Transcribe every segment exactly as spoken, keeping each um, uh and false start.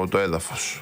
το έδαφος.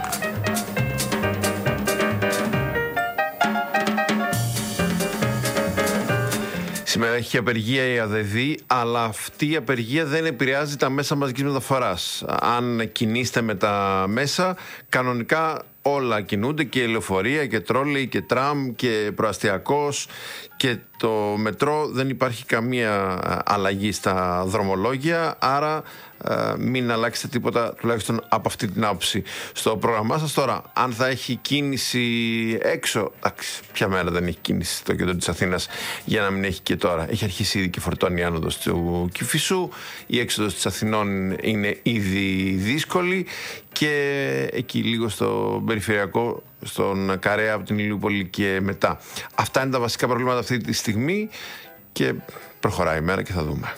Σήμερα έχει απεργία η ΑΔΕΔ, αλλά αυτή η απεργία δεν επηρεάζει τα μέσα μαζικής μεταφοράς. Αν κινείστε με τα μέσα, κανονικά όλα κινούνται, και λεωφορεία και τρόλεϊ και τραμ και προαστιακός και το μετρό. Δεν υπάρχει καμία αλλαγή στα δρομολόγια, άρα ε, μην αλλάξετε τίποτα, τουλάχιστον από αυτή την άποψη στο πρόγραμμά σας. Τώρα, αν θα έχει κίνηση έξω, εντάξει, ποια μέρα δεν έχει κίνηση στο κέντρο της Αθήνας για να μην έχει και τώρα? Έχει αρχίσει ήδη και φορτώνει η άνοδος του Κηφισού, η έξοδος της Αθηνών είναι ήδη δύσκολη, και εκεί λίγο στο περιφερειακό, στον Καρέα από την Ηλιούπολη και μετά. Αυτά είναι τα βασικά προβλήματα αυτή τη στιγμή, και προχωράει η μέρα και θα δούμε.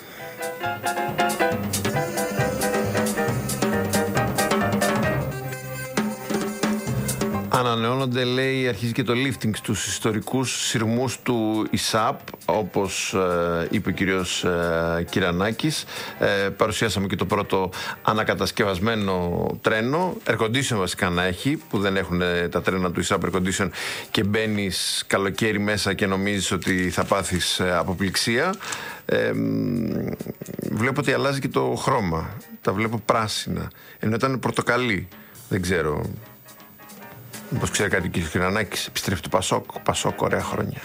Ανανεώνονται, λέει, αρχίζει και το lifting στους ιστορικούς σειρμούς του ΙΣΑΠ, όπως ε, είπε ο κύριος ε, Κυρανάκης. Ε, παρουσιάσαμε και το πρώτο ανακατασκευασμένο τρένο, air condition βασικά να έχει, που δεν έχουν τα τρένα του ΙΣΑΠ air condition, και μπαίνεις καλοκαίρι μέσα και νομίζεις ότι θα πάθεις ε, αποπληξία. Ε, βλέπω ότι αλλάζει και το χρώμα, τα βλέπω πράσινα, ενώ ήταν πορτοκαλί, δεν ξέρω. Όπως ξέρει κάτι ο κ. Κυρανάκης, επιστρέφει το Πασόκ. Πασόκ, ωραία χρόνια.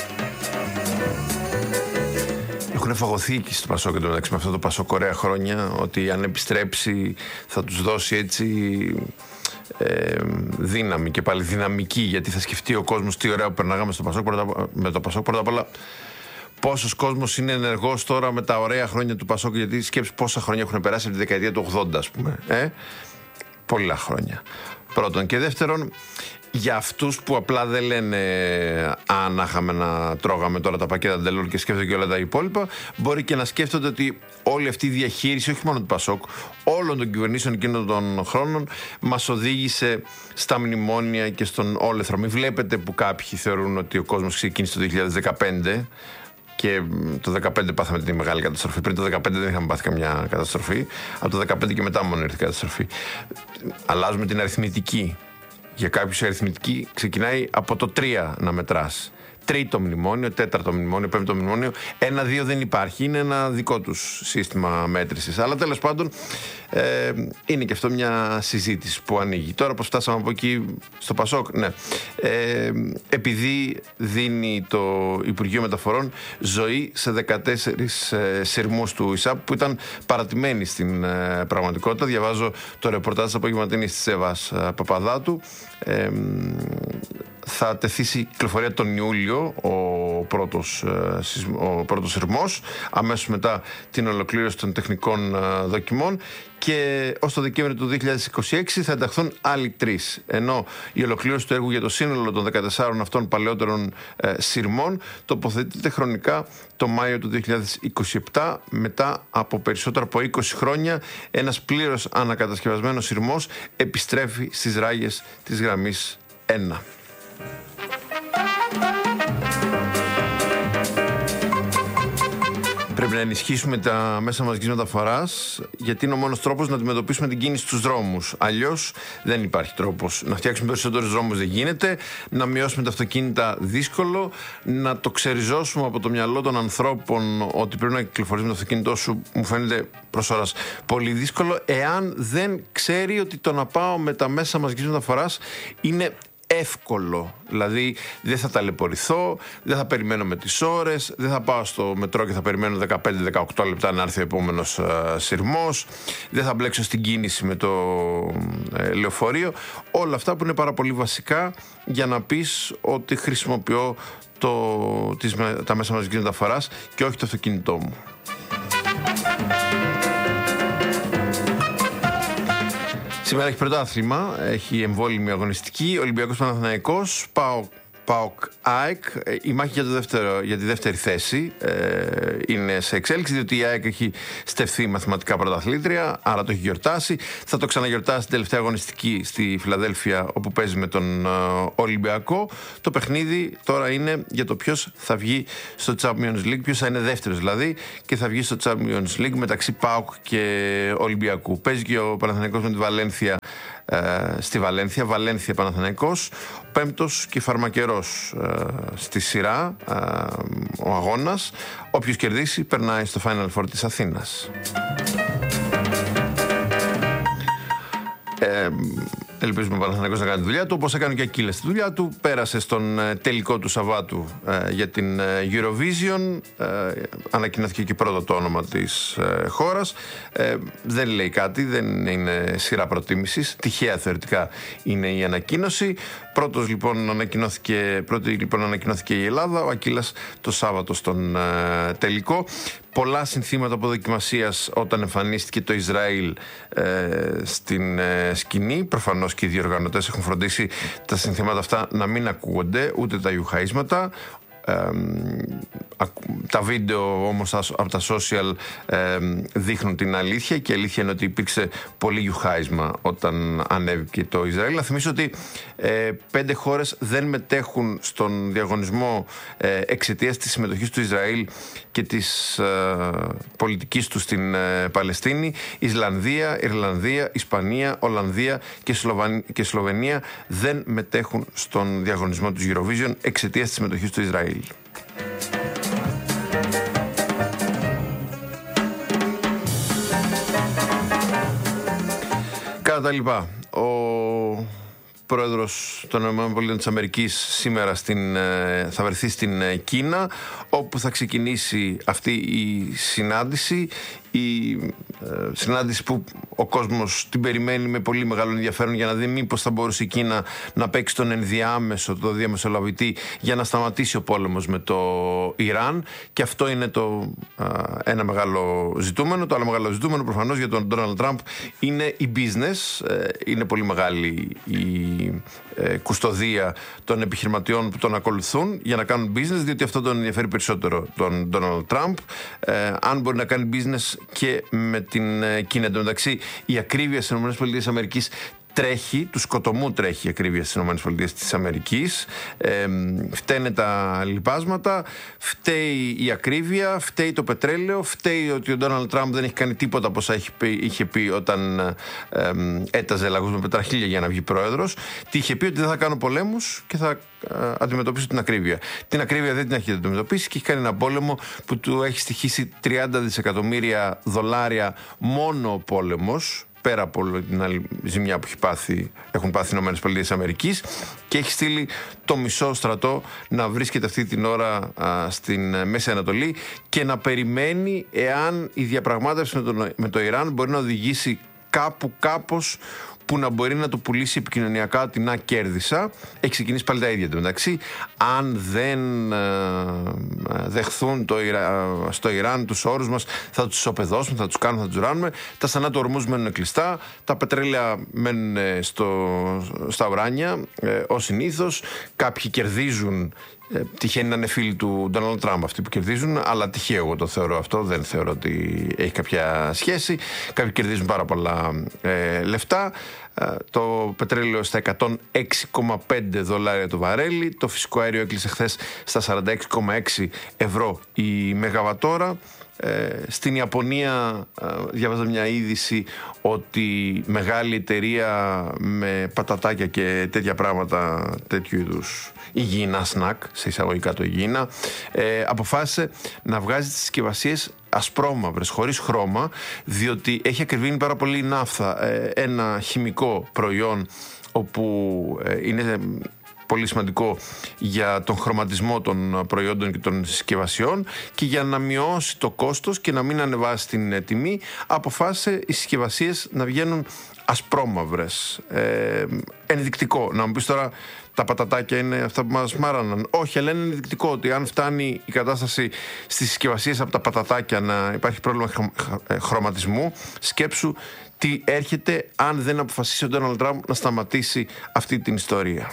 Έχουν φαγωθεί εκεί στο Πασόκ εντωμεταξύ με αυτό το Πασόκ, ωραία χρόνια, ότι αν επιστρέψει θα τους δώσει έτσι ε, δύναμη, και πάλι δυναμική, γιατί θα σκεφτεί ο κόσμος τι ωραία που περνάγαμε στο Πασόκ. Πρώτα, με το Πασόκ πρώτα απ' όλα, πόσος κόσμος είναι ενεργός τώρα με τα ωραία χρόνια του Πασόκ, γιατί σκέψει πόσα χρόνια έχουν περάσει από τη δεκαετία του ογδόντα, ας πούμε. Ε? Πολλά χρόνια. Πρώτον. Και δεύτερον, για αυτούς που απλά δεν λένε αν είχαμε να τρώγαμε τώρα τα πακέτα Ντελόρ και σκέφτονται και όλα τα υπόλοιπα, μπορεί και να σκέφτονται ότι όλη αυτή η διαχείριση, όχι μόνο του Πασόκ, όλων των κυβερνήσεων εκείνων των χρόνων, μας οδήγησε στα μνημόνια και στον όλεθρο. Μην βλέπετε που κάποιοι θεωρούν ότι ο κόσμος ξεκίνησε το δύο χιλιάδες δεκαπέντε. Και το δύο χιλιάδες δεκαπέντε πάθαμε τη μεγάλη καταστροφή. Πριν το δύο χιλιάδες δεκαπέντε δεν είχαμε πάθει καμιά καταστροφή. Από το δύο χιλιάδες δεκαπέντε και μετά μόνο ήρθε η καταστροφή. Αλλάζουμε την αριθμητική. Για κάποιους η αριθμητική ξεκινάει από το τρία να μετράς. Τρίτο μνημόνιο, τέταρτο μνημόνιο, πέμπτο μνημόνιο. Ένα-δύο δεν υπάρχει. Είναι ένα δικό τους σύστημα μέτρησης. Αλλά τέλος πάντων ε, είναι και αυτό μια συζήτηση που ανοίγει. Τώρα πώς φτάσαμε από εκεί στο Πασόκ? Ναι. Ε, επειδή δίνει το Υπουργείο Μεταφορών ζωή σε δεκατέσσερις ε, σειρμούς του ΙΣΑΠ που ήταν παρατημένοι στην ε, πραγματικότητα. Διαβάζω το ρεπορτάζ της απογευματινής της Εύας ε, Παπαδάτου. Ε, θα τεθεί σε κυκλοφορία τον Ιούλιο ο πρώτος, ο πρώτος σειρμός, αμέσως μετά την ολοκλήρωση των τεχνικών δοκιμών, και ως το Δεκέμβριο του δύο χιλιάδες είκοσι έξι θα ενταχθούν άλλοι τρεις. Ενώ η ολοκλήρωση του έργου για το σύνολο των δεκατεσσάρων αυτών παλαιότερων ε, σειρμών τοποθετείται χρονικά το Μάιο του δύο χιλιάδες είκοσι επτά, μετά από περισσότερο από είκοσι χρόνια. Ένας πλήρως ανακατασκευασμένος σειρμός επιστρέφει στις ράγες της γραμμής ένα. Πρέπει να ενισχύσουμε τα μέσα μαζικής μεταφοράς, γιατί είναι ο μόνος τρόπος να αντιμετωπίσουμε την κίνηση στους δρόμους. Αλλιώς δεν υπάρχει τρόπος. Να φτιάξουμε περισσότερους δρόμους δεν γίνεται, να μειώσουμε τα αυτοκίνητα δύσκολο, να το ξεριζώσουμε από το μυαλό των ανθρώπων ότι πρέπει να κυκλοφορείς με το αυτοκίνητό σου, μου φαίνεται προς ώρας πολύ δύσκολο, εάν δεν ξέρει ότι το να πάω με τα μέσα μαζικής μεταφοράς είναι εύκολο. Δηλαδή δεν θα ταλαιπωρηθώ, δεν θα περιμένω με τις ώρες, δεν θα πάω στο μετρό και θα περιμένω δεκαπέντε με δεκαοκτώ λεπτά να έρθει ο επόμενος uh, σειρμός, δεν θα μπλέξω στην κίνηση με το uh, λεωφορείο. Όλα αυτά που είναι πάρα πολύ βασικά για να πεις ότι χρησιμοποιώ το, τις, τα μέσα μαζικής μεταφοράς και όχι το αυτοκίνητό μου. Σήμερα έχει πρωτάθλημα, έχει εμβόλυμη αγωνιστική, Ολυμπιακός Παναθηναϊκός, ΠΑΟΚ, ΠΑΟΚ ΑΕΚ. Η μάχη για, το δεύτερο, για τη δεύτερη θέση ε, είναι σε εξέλιξη, διότι η ΑΕΚ έχει στεφθεί μαθηματικά πρωταθλήτρια, άρα το έχει γιορτάσει. Θα το ξαναγιορτάσει την τελευταία αγωνιστική στη Φιλαδέλφια, όπου παίζει με τον ε, Ολυμπιακό. Το παιχνίδι τώρα είναι για το ποιος θα βγει στο Champions League, ποιος θα είναι δεύτερος δηλαδή, και θα βγει στο Champions League μεταξύ ΠΑΟΚ και Ολυμπιακού. Παίζει και ο Παναθηναϊκός με τη Βαλένθια ε, στη Βαλένθια. Βαλένθια Παναθηναϊκός, πέμπτος και φαρμακερός ε, στη σειρά ε, ο αγώνας. Όποιος κερδίσει περνάει στο Final Four της Αθήνας. Ε, Ελπίζουμε ο Παναθηναϊκός να κάνει τη δουλειά του, όπως έκανε και ο Ακύλας τη δουλειά του. Πέρασε στον ε, τελικό του Σαββάτου ε, για την ε, Eurovision. Ε, ανακοινώθηκε και πρώτο το όνομα της ε, χώρας. Ε, δεν λέει κάτι, δεν είναι σειρά προτίμησης. Τυχαία θεωρητικά είναι η ανακοίνωση. Πρώτος λοιπόν ανακοινώθηκε, πρώτη λοιπόν ανακοινώθηκε η Ελλάδα, ο Ακύλας το Σάββατο στον ε, τελικό. Πολλά συνθήματα αποδοκιμασίας όταν εμφανίστηκε το Ισραήλ ε, στην ε, σκηνή. Προφανώς και οι διοργανωτές έχουν φροντίσει τα συνθήματα αυτά να μην ακούγονται, ούτε τα ιουχαίσματα. Ε, τα βίντεο όμως από τα social ε, δείχνουν την αλήθεια, και η αλήθεια είναι ότι υπήρξε πολύ γιουχάισμα όταν ανέβηκε το Ισραήλ. Να θυμίσω ότι ε, πέντε χώρες δεν μετέχουν στον διαγωνισμό ε, εξαιτίας της συμμετοχής του Ισραήλ και της ε, πολιτικής του στην ε, Παλαιστίνη. Ισλανδία, Ιρλανδία, Ισπανία, Ολλανδία και, Σλοβαν... και Σλοβενία δεν μετέχουν στον διαγωνισμό του Eurovision εξαιτίας της συμμετοχής του Ισραήλ. Κατά τα λοιπά, ο πρόεδρος των ΗΠΑ της Αμερικής σήμερα στην, θα βρεθεί στην Κίνα, όπου θα ξεκινήσει αυτή η συνάντηση. Η ε, συνάντηση που ο κόσμος την περιμένει με πολύ μεγάλο ενδιαφέρον, για να δει μήπως θα μπορούσε η Κίνα να παίξει τον ενδιάμεσο, το διαμεσολαβητή, για να σταματήσει ο πόλεμος με το Ιράν. Και αυτό είναι το ε, ένα μεγάλο ζητούμενο. Το άλλο μεγάλο ζητούμενο προφανώς για τον Ντόναλντ Τραμπ είναι η business. Ε, είναι πολύ μεγάλη η ε, κουστοδία των επιχειρηματιών που τον ακολουθούν για να κάνουν business, διότι αυτό τον ενδιαφέρει περισσότερο τον Ντόναλντ Τραμπ. Ε, αν μπορεί να κάνει business και με την Κίνα. Εν τω μεταξύ, η ακρίβεια στις ΗΠΑ τρέχει, του σκοτωμού τρέχει η ακρίβεια στις ΗΠΑ. Ε, φταίνε τα λιπάσματα, φταίει η ακρίβεια, φταίει το πετρέλαιο, φταίει ότι ο Ντόναλντ Τραμπ δεν έχει κάνει τίποτα από όσα είχε πει όταν ε, έταζε λαγούς με πετραχίλια για να βγει πρόεδρος. Τι είχε πει? Ότι δεν θα κάνω πολέμους και θα ε, αντιμετωπίσω την ακρίβεια. Την ακρίβεια δεν την έχει αντιμετωπίσει και έχει κάνει ένα πόλεμο που του έχει στοιχήσει τριάντα δισεκατομμύρια δολάρια μόνο ο πόλεμος, πέρα από την άλλη ζημιά που έχει πάθει, έχουν πάθει οι ΗΠΑ, και έχει στείλει το μισό στρατό να βρίσκεται αυτή την ώρα α, στην Μέση Ανατολή και να περιμένει εάν η διαπραγμάτευση με το, με το Ιράν μπορεί να οδηγήσει κάπου κάπως που να μπορεί να το πουλήσει επικοινωνιακά ότι να κέρδισα. Έχει ξεκινήσει πάλι τα ίδια του μεταξύ. Αν δεν ε, δεχθούν το Ιρα, στο Ιράν τους όρους μας, θα τους ισοπεδώσουμε, θα τους κάνουμε, θα τους ράνουμε. Τα στενά του ορμούς μένουν κλειστά. Τα πετρέλαια μένουν στο, στα ουράνια, ε, ως συνήθως. Κάποιοι κερδίζουν. Ε, τυχαίνει να είναι φίλοι του Ντόναλντ Τραμπ αυτοί που κερδίζουν, αλλά τυχαίο εγώ το θεωρώ αυτό. Δεν θεωρώ ότι έχει κάποια σχέση. Κάποιοι κερδίζουν πάρα πολλά ε, λεφτά. Ε, το πετρέλαιο στα εκατόν έξι κόμμα πέντε δολάρια το βαρέλι. Το φυσικό αέριο έκλεισε χθες στα σαράντα έξι κόμμα έξι ευρώ η μεγαβατόρα. Ε, στην Ιαπωνία ε, διάβαζα μια είδηση ότι μεγάλη εταιρεία με πατατάκια και τέτοια πράγματα, τέτοιου είδους υγιεινά σνακ, σε εισαγωγικά το υγιεινά, ε, αποφάσισε να βγάζει τις συσκευασίες ασπρόμαυρες, χωρίς χρώμα, διότι έχει ακριβήνει πάρα πολύ η ναύθα, ε, ένα χημικό προϊόν όπου ε, είναι πολύ σημαντικό για τον χρωματισμό των προϊόντων και των συσκευασιών, και για να μειώσει το κόστος και να μην ανεβάσει την τιμή, αποφάσισε οι συσκευασίες να βγαίνουν ασπρόμαυρες. Ε, ενδεικτικό. Να μου πεις τώρα, τα πατατάκια είναι αυτά που μας μάραναν. Όχι, αλλά είναι ενδεικτικό ότι αν φτάνει η κατάσταση στις συσκευασίες από τα πατατάκια να υπάρχει πρόβλημα χρωματισμού, σκέψου τι έρχεται αν δεν αποφασίσει ο Ντόναλντ Τραμπ να σταματήσει αυτή την ιστορία.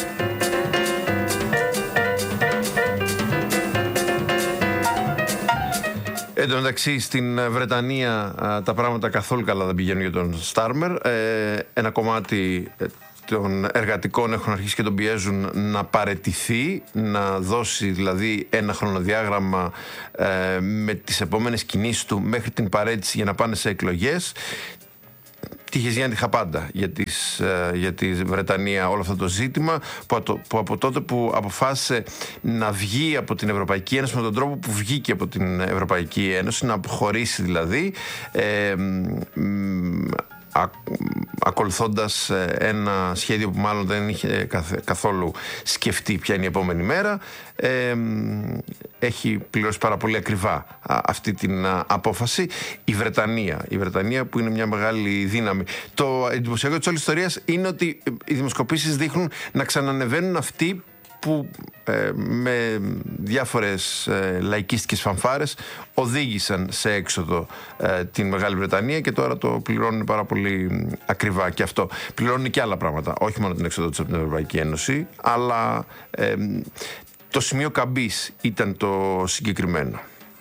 Εν τω μεταξύ, στην Βρετανία α, τα πράγματα καθόλου καλά δεν πηγαίνουν για τον Στάρμερ. Ε, ένα κομμάτι ε, των εργατικών έχουν αρχίσει και τον πιέζουν να παραιτηθεί, να δώσει δηλαδή ένα χρονοδιάγραμμα ε, με τις επόμενες κινήσεις του μέχρι την παραίτηση για να πάνε σε εκλογές. Τι Τύχες Γιάννη είχα πάντα για, τις, για τη Βρετανία όλο αυτό το ζήτημα που, που από τότε που αποφάσισε να βγει από την Ευρωπαϊκή Ένωση με τον τρόπο που βγήκε από την Ευρωπαϊκή Ένωση, να αποχωρήσει δηλαδή, ε, ακολουθώντας ένα σχέδιο που μάλλον δεν είχε καθόλου σκεφτεί ποια είναι η επόμενη μέρα, ε, έχει πληρώσει πάρα πολύ ακριβά αυτή την απόφαση η Βρετανία. Η Βρετανία που είναι μια μεγάλη δύναμη. Το εντυπωσιακό της όλης ιστορίας είναι ότι οι δημοσκοπήσεις δείχνουν να ξανανεβαίνουν αυτοί που ε, με διάφορες ε, λαϊκίστικες φανφάρες οδήγησαν σε έξοδο ε, την Μεγάλη Βρετανία και τώρα το πληρώνουν πάρα πολύ ακριβά. Και αυτό πληρώνουν και άλλα πράγματα, όχι μόνο την έξοδο της από την Ευρωπαϊκή Ένωση, αλλά ε, το σημείο καμπής ήταν το συγκεκριμένο.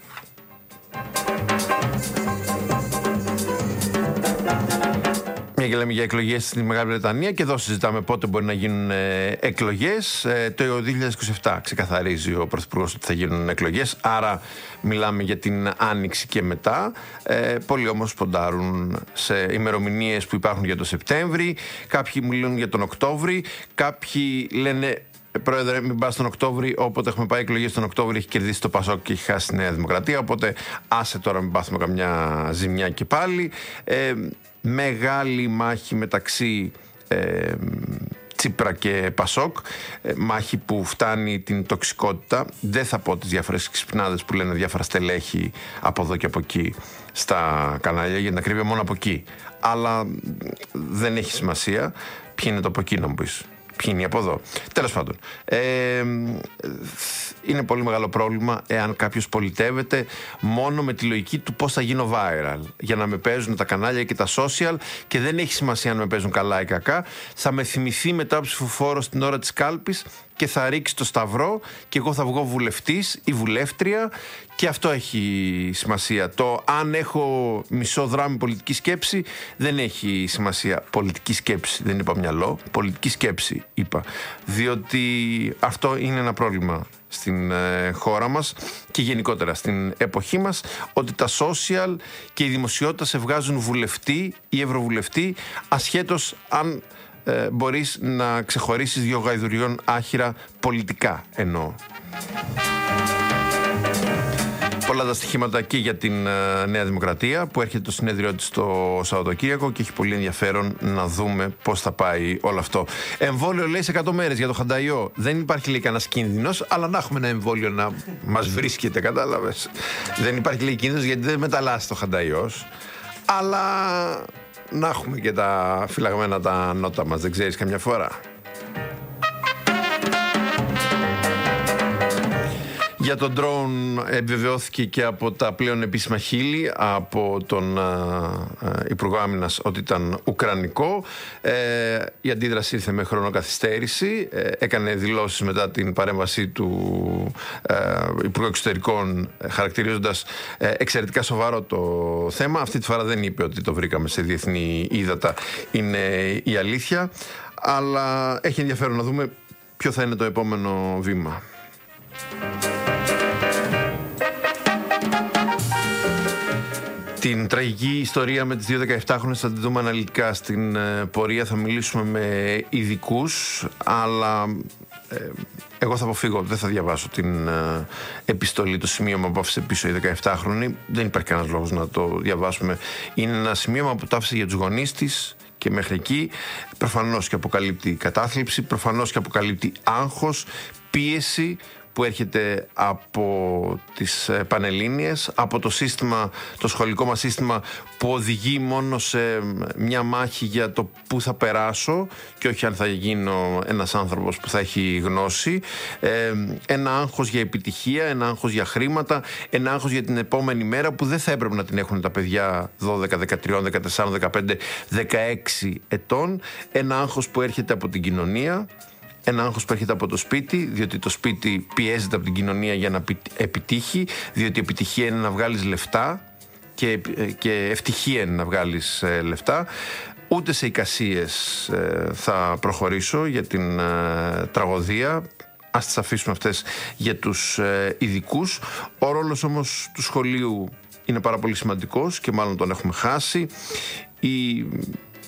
Και λέμε για εκλογές στην Μεγάλη Βρετανία και εδώ συζητάμε πότε μπορεί να γίνουν ε, εκλογές. Ε, το δύο χιλιάδες είκοσι επτά ξεκαθαρίζει ο Πρωθυπουργός ότι θα γίνουν εκλογές, άρα μιλάμε για την Άνοιξη και μετά. Ε, πολλοί όμως ποντάρουν σε ημερομηνίες που υπάρχουν για το Σεπτέμβρη, κάποιοι μιλούν για τον Οκτώβρη, κάποιοι λένε Πρόεδρε, μην πας τον Οκτώβρη, όποτε έχουμε πάει εκλογές τον Οκτώβρη έχει κερδίσει το Πασόκ και έχει χάσει τη Νέα Δημοκρατία, οπότε άσε τώρα μην πάθουμε καμιά ζημιά και πάλι. Ε, μεγάλη μάχη μεταξύ ε, Τσίπρα και Πασόκ, ε, μάχη που φτάνει την τοξικότητα. Δεν θα πω τις διάφορες ξυπνάδες που λένε διάφορα στελέχη από εδώ και από εκεί στα κανάλια, για την ακρίβεια μόνο από εκεί. Αλλά δεν έχει σημασία. Ποιοι είναι το από εκεί να μου πεις? Ποιοι είναι από εδώ? Τέλος πάντων, ε, είναι πολύ μεγάλο πρόβλημα εάν κάποιος πολιτεύεται μόνο με τη λογική του πώς θα γίνω viral, για να με παίζουν τα κανάλια και τα social, και δεν έχει σημασία αν με παίζουν καλά ή κακά. Θα με θυμηθεί μετά ο ψηφοφόρος την ώρα της κάλπης και θα ρίξει το σταυρό και εγώ θα βγω βουλευτής ή βουλεύτρια, και αυτό έχει σημασία. Το αν έχω μισό δράμι πολιτική σκέψη δεν έχει σημασία. Πολιτική σκέψη, δεν είπα μυαλό, πολιτική σκέψη είπα. Διότι αυτό είναι ένα πρόβλημα στην ε, χώρα μας και γενικότερα στην εποχή μας, ότι τα social και η δημοσιότητα σε βγάζουν βουλευτή ή ευρωβουλευτή, ασχέτως αν ε, μπορείς να ξεχωρίσεις δύο γαϊδουριών άχυρα πολιτικά εννοώ. Πολλά τα στοιχήματα και για την uh, Νέα Δημοκρατία που έρχεται το συνέδριό της το Σαββατοκύριακο και έχει πολύ ενδιαφέρον να δούμε πώς θα πάει όλο αυτό. Εμβόλιο λέει σε εκατό μέρες για το χανταϊό. Δεν υπάρχει λέει κανένας κίνδυνος, αλλά να έχουμε ένα εμβόλιο να μας βρίσκεται, κατάλαβες. Δεν υπάρχει λέει κίνδυνος γιατί δεν μεταλλάσσει το χανταϊός, αλλά να έχουμε και τα φυλαγμένα τα νότα μας, δεν ξέρεις καμιά φορά. Για τον drone επιβεβαιώθηκε και από τα πλέον επίσημα χείλη, από τον α, α, Υπουργό Άμυνας, ότι ήταν ουκρανικό. Ε, η αντίδραση ήρθε με χρονοκαθυστέρηση. Ε, έκανε δηλώσεις μετά την παρέμβασή του ε, Υπουργού Εξωτερικών, χαρακτηρίζοντας ε, εξαιρετικά σοβαρό το θέμα. Αυτή τη φορά δεν είπε ότι το βρήκαμε σε διεθνή ύδατα, είναι η αλήθεια. Αλλά έχει ενδιαφέρον να δούμε ποιο θα είναι το επόμενο βήμα. Την τραγική ιστορία με τις δύο δεκαεπτάχρονες θα τη δούμε αναλυτικά στην ε, πορεία. Θα μιλήσουμε με ειδικούς, αλλά ε, εγώ θα αποφύγω, δεν θα διαβάσω την ε, επιστολή, το σημείωμα που άφησε πίσω η δεκαεπτάχρονη. Δεν υπάρχει κανένας λόγος να το διαβάσουμε. Είναι ένα σημείωμα που το άφησε για τους γονείς της και μέχρι εκεί. Προφανώς και αποκαλύπτει κατάθλιψη, προφανώς και αποκαλύπτει άγχος, πίεση που έρχεται από τις Πανελλήνιες, από το σύστημα, το σχολικό μας σύστημα που οδηγεί μόνο σε μια μάχη για το πού θα περάσω και όχι αν θα γίνω ένας άνθρωπος που θα έχει γνώση. Ε, ένα άγχος για επιτυχία, ένα άγχος για χρήματα, ένα άγχος για την επόμενη μέρα που δεν θα έπρεπε να την έχουν τα παιδιά δώδεκα, δεκατρία, δεκατέσσερα, δεκαπέντε, δεκαέξι ετών. Ένα άγχος που έρχεται από την κοινωνία. Ένα άγχος που έρχεται από το σπίτι, διότι το σπίτι πιέζεται από την κοινωνία για να επιτύχει, διότι η επιτυχία είναι να βγάλεις λεφτά και, και ευτυχία είναι να βγάλεις ε, λεφτά. Ούτε σε εικασίες ε, θα προχωρήσω για την ε, τραγωδία. Ας τις αφήσουμε αυτές για τους ε, ειδικούς. Ο ρόλος όμως του σχολείου είναι πάρα πολύ σημαντικός και μάλλον τον έχουμε χάσει. Η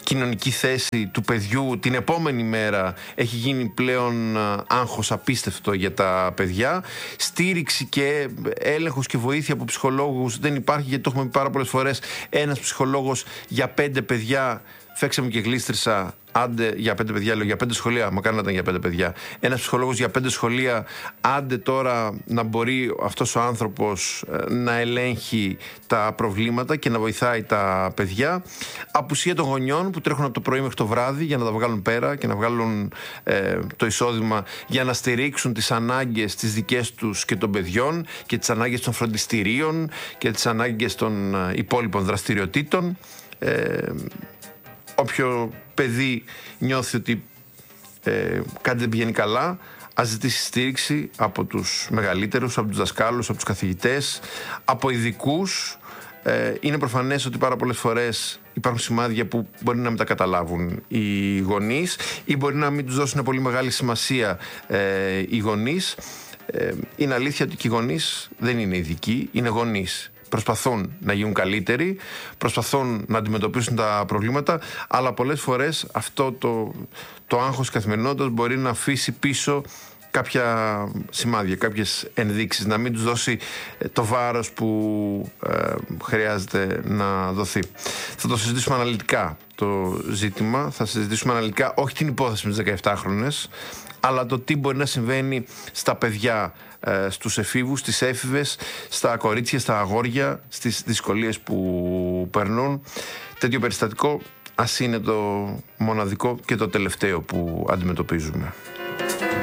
κοινωνική θέση του παιδιού την επόμενη μέρα έχει γίνει πλέον άγχος απίστευτο για τα παιδιά. Στήριξη και έλεγχος και βοήθεια από ψυχολόγους δεν υπάρχει, γιατί το έχουμε πει πάρα πολλές φορές. Ένας ψυχολόγος για πέντε παιδιά, φέξε μου και γλίστρισα, άντε για πέντε παιδιά, λέω για πέντε σχολεία, μακάρι να ήταν για πέντε παιδιά. Ένας ψυχολόγος για πέντε σχολεία, άντε τώρα να μπορεί αυτός ο άνθρωπος να ελέγχει τα προβλήματα και να βοηθάει τα παιδιά. Απουσία των γονιών που τρέχουν από το πρωί μέχρι το βράδυ για να τα βγάλουν πέρα και να βγάλουν ε, το εισόδημα για να στηρίξουν τις ανάγκες τις δικές τους και των παιδιών και τις ανάγκες των φροντιστηρίων και τις ανάγκες των υπόλοιπων δραστηριοτήτων. Ε, Όποιο παιδί νιώθει ότι ε, κάτι δεν πηγαίνει καλά, ας ζητήσει στήριξη από τους μεγαλύτερους, από τους δασκάλους, από τους καθηγητές, από ειδικούς. Ε, είναι προφανές ότι πάρα πολλές φορές υπάρχουν σημάδια που μπορεί να μην τα καταλάβουν οι γονείς ή μπορεί να μην τους δώσουν πολύ μεγάλη σημασία ε, οι γονείς. Ε, είναι αλήθεια ότι και οι γονείς δεν είναι ειδικοί, είναι γονείς. Προσπαθούν να γίνουν καλύτεροι, προσπαθούν να αντιμετωπίσουν τα προβλήματα, αλλά πολλές φορές αυτό το, το άγχος καθημερινότητας μπορεί να αφήσει πίσω κάποια σημάδια, κάποιες ενδείξεις, να μην τους δώσει το βάρος που ε, χρειάζεται να δοθεί. Θα το συζητήσουμε αναλυτικά το ζήτημα, θα συζητήσουμε αναλυτικά όχι την υπόθεση με τις δεκαεπτάχρονες, αλλά το τι μπορεί να συμβαίνει στα παιδιά, στους εφήβους, στις έφηβες, στα κορίτσια, στα αγόρια, στις δυσκολίες που περνούν. Τέτοιο περιστατικό ας είναι το μοναδικό και το τελευταίο που αντιμετωπίζουμε.